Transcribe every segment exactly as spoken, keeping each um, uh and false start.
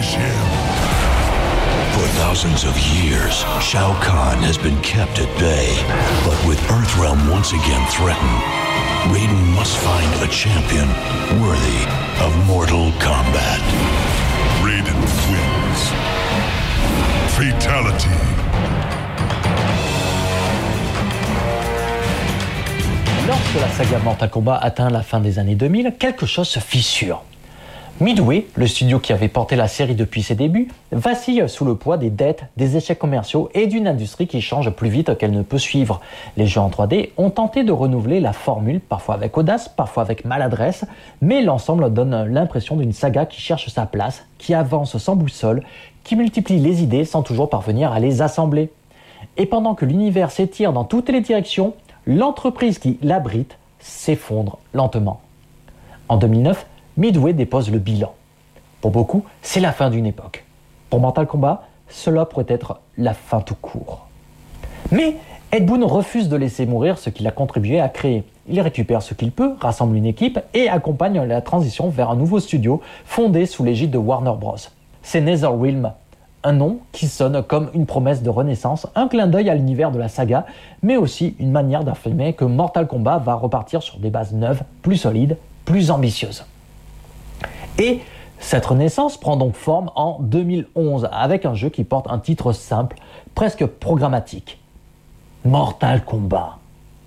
Finish him. For thousands of years, Shao Kahn has been kept at bay. But with Earthrealm once again threatened, Raiden must find a champion worthy of mortal combat. Raiden wins. Fatality. Lorsque la saga Mortal Kombat atteint la fin des années deux mille, quelque chose se fissure. Midway, le studio qui avait porté la série depuis ses débuts, vacille sous le poids des dettes, des échecs commerciaux et d'une industrie qui change plus vite qu'elle ne peut suivre. Les jeux en trois D ont tenté de renouveler la formule, parfois avec audace, parfois avec maladresse, mais l'ensemble donne l'impression d'une saga qui cherche sa place, qui avance sans boussole, qui multiplie les idées sans toujours parvenir à les assembler. Et pendant que l'univers s'étire dans toutes les directions, l'entreprise qui l'abrite s'effondre lentement. En deux mille neuf, Midway dépose le bilan. Pour beaucoup, c'est la fin d'une époque. Pour Mortal Kombat, cela pourrait être la fin tout court. Mais Ed Boon refuse de laisser mourir ce qu'il a contribué à créer. Il récupère ce qu'il peut, rassemble une équipe et accompagne la transition vers un nouveau studio fondé sous l'égide de Warner Bros. C'est NetherRealm, un nom qui sonne comme une promesse de renaissance, un clin d'œil à l'univers de la saga, mais aussi une manière d'affirmer que Mortal Kombat va repartir sur des bases neuves, plus solides, plus ambitieuses. Et cette renaissance prend donc forme en deux mille onze avec un jeu qui porte un titre simple, presque programmatique. Mortal Kombat.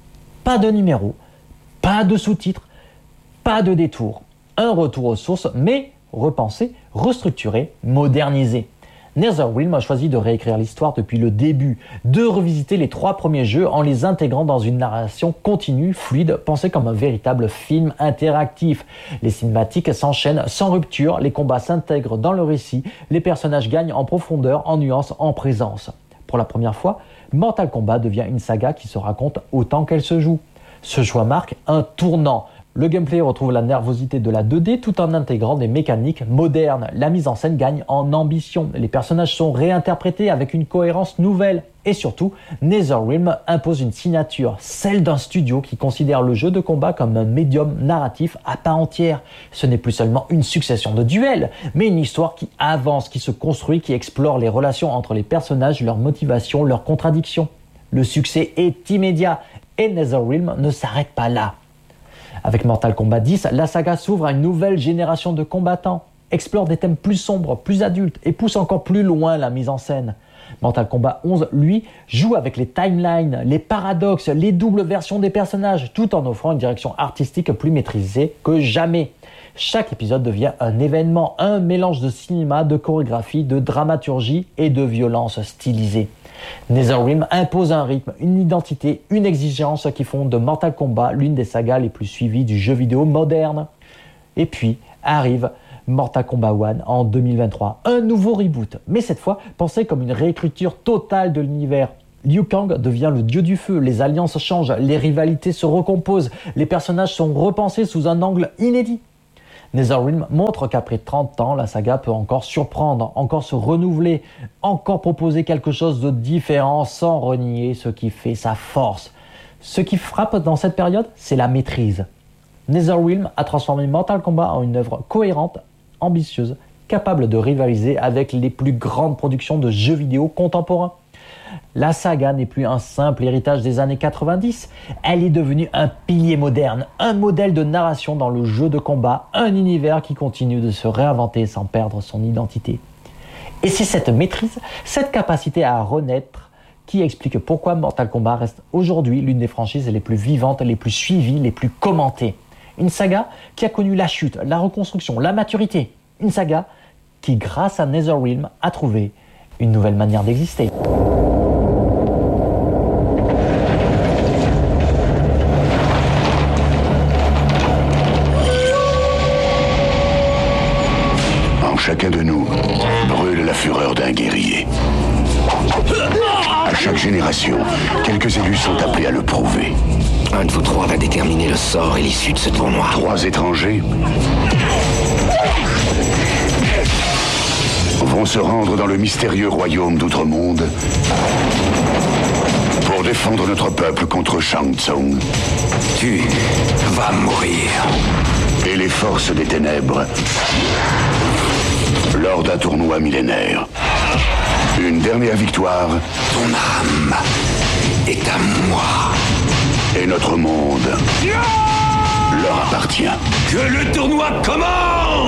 Pas de numéro, pas de sous-titres, pas de détour. Un retour aux sources, mais repensé, restructuré, modernisé. NetherRealm a choisi de réécrire l'histoire depuis le début, de revisiter les trois premiers jeux en les intégrant dans une narration continue, fluide, pensée comme un véritable film interactif. Les cinématiques s'enchaînent sans rupture, les combats s'intègrent dans le récit, les personnages gagnent en profondeur, en nuance, en présence. Pour la première fois, Mortal Kombat devient une saga qui se raconte autant qu'elle se joue. Ce choix marque un tournant. Le gameplay retrouve la nervosité de la deux D tout en intégrant des mécaniques modernes. La mise en scène gagne en ambition. Les personnages sont réinterprétés avec une cohérence nouvelle. Et surtout, NetherRealm impose une signature, celle d'un studio qui considère le jeu de combat comme un médium narratif à part entière. Ce n'est plus seulement une succession de duels, mais une histoire qui avance, qui se construit, qui explore les relations entre les personnages, leurs motivations, leurs contradictions. Le succès est immédiat et NetherRealm ne s'arrête pas là. Avec Mortal Kombat dix, la saga s'ouvre à une nouvelle génération de combattants, explore des thèmes plus sombres, plus adultes et pousse encore plus loin la mise en scène. Mortal Kombat onze, lui, joue avec les timelines, les paradoxes, les doubles versions des personnages, tout en offrant une direction artistique plus maîtrisée que jamais. Chaque épisode devient un événement, un mélange de cinéma, de chorégraphie, de dramaturgie et de violence stylisée. NetherRealm impose un rythme, une identité, une exigence qui font de Mortal Kombat l'une des sagas les plus suivies du jeu vidéo moderne. Et puis arrive Mortal Kombat un en deux mille vingt-trois, un nouveau reboot, mais cette fois pensé comme une réécriture totale de l'univers. Liu Kang devient le dieu du feu, les alliances changent, les rivalités se recomposent, les personnages sont repensés sous un angle inédit. NetherRealm montre qu'après trente ans, la saga peut encore surprendre, encore se renouveler, encore proposer quelque chose de différent sans renier ce qui fait sa force. Ce qui frappe dans cette période, c'est la maîtrise. NetherRealm a transformé Mortal Kombat en une œuvre cohérente, ambitieuse, capable de rivaliser avec les plus grandes productions de jeux vidéo contemporains. La saga n'est plus un simple héritage des années quatre-vingt-dix, elle est devenue un pilier moderne, un modèle de narration dans le jeu de combat, un univers qui continue de se réinventer sans perdre son identité. Et c'est cette maîtrise, cette capacité à renaître qui explique pourquoi Mortal Kombat reste aujourd'hui l'une des franchises les plus vivantes, les plus suivies, les plus commentées. Une saga qui a connu la chute, la reconstruction, la maturité. Une saga qui, grâce à NetherRealm, a trouvé une nouvelle manière d'exister. Chacun de nous brûle la fureur d'un guerrier. À chaque génération, quelques élus sont appelés à le prouver. Un de vous trois va déterminer le sort et l'issue de ce tournoi. Trois étrangers vont se rendre dans le mystérieux royaume d'Outre-Monde pour défendre notre peuple contre Shang Tsung. Tu vas mourir. Et les forces des ténèbres lors d'un tournoi millénaire. Une dernière victoire. Ton âme est à moi. Et notre monde leur appartient. Que le tournoi commence!